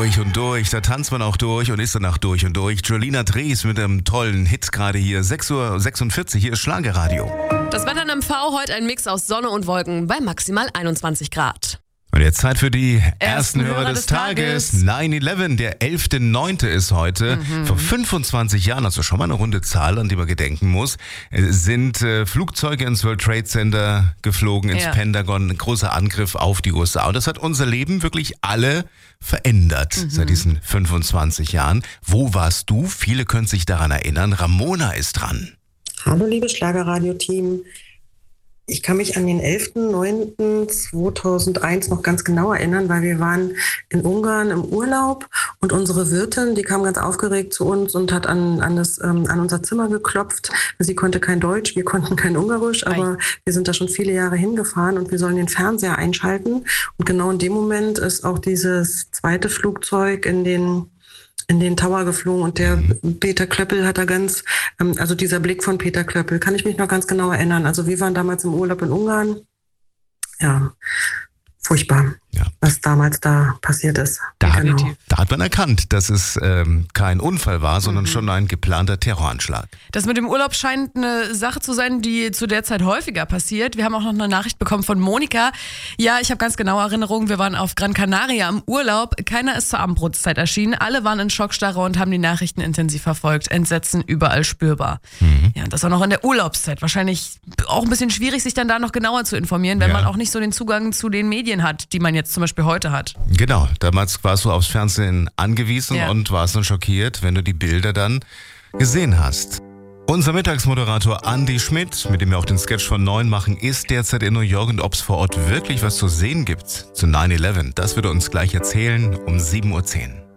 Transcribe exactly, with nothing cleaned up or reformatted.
Durch und durch, da tanzt man auch durch und ist danach durch und durch. Jolina Drees mit einem tollen Hit gerade hier. sechs Uhr sechsundvierzig, hier ist Schlagerradio. Das Wetter in M V, heute ein Mix aus Sonne und Wolken bei maximal einundzwanzig Grad. Und jetzt Zeit für die ersten, Ersten Hörer, Hörer des, des Tages. Tages. neun elf, der elfter neunter ist heute. Mhm. Vor fünfundzwanzig Jahren, also schon mal eine runde Zahl, an die man gedenken muss, äh, sind äh, Flugzeuge ins World Trade Center geflogen, ins Ja. Pentagon. Ein großer Angriff auf die U S A. Und das hat unser Leben wirklich alle verändert Mhm. seit diesen fünfundzwanzig Jahren. Wo warst du? Viele können sich daran erinnern. Ramona ist dran. Hallo liebes Schlagerradio-Team. Ich kann mich an den elfter neunter zweitausendeins noch ganz genau erinnern, weil wir waren in Ungarn im Urlaub und unsere Wirtin, die kam ganz aufgeregt zu uns und hat an, an, das, ähm, an unser Zimmer geklopft. Sie konnte kein Deutsch, wir konnten kein Ungarisch, aber wir sind da schon viele Jahre hingefahren und wir sollen den Fernseher einschalten. Und genau in dem Moment ist auch dieses zweite Flugzeug in den in den Tower geflogen und der Peter Klöppel hat da ganz, ähm, also dieser Blick von Peter Klöppel, kann ich mich noch ganz genau erinnern. Also wir waren damals im Urlaub in Ungarn. Ja, furchtbar, Ja. was damals da passiert ist. Da, Genau. da hat man erkannt, dass es ähm, kein Unfall war, sondern Mhm. schon ein geplanter Terroranschlag. Das mit dem Urlaub scheint eine Sache zu sein, die zu der Zeit häufiger passiert. Wir haben auch noch eine Nachricht bekommen von Monika. Ja, ich habe ganz genaue Erinnerungen. Wir waren auf Gran Canaria im Urlaub. Keiner ist zur Abendbrotzeit erschienen. Alle waren in Schockstarre und haben die Nachrichten intensiv verfolgt. Entsetzen überall spürbar. Mhm. Ja, und das auch noch in der Urlaubszeit. Wahrscheinlich auch ein bisschen schwierig, sich dann da noch genauer zu informieren, wenn Ja. man auch nicht so den Zugang zu den Medien hat, die man jetzt zum Beispiel heute hat. Genau, damals warst du aufs Fernsehen angewiesen Ja. und warst dann schockiert, wenn du die Bilder dann gesehen hast. Unser Mittagsmoderator Andy Schmidt, mit dem wir auch den Sketch von neun machen, ist derzeit in New York und ob es vor Ort wirklich was zu sehen gibt zu neun elf, das wird er uns gleich erzählen um sieben Uhr zehn.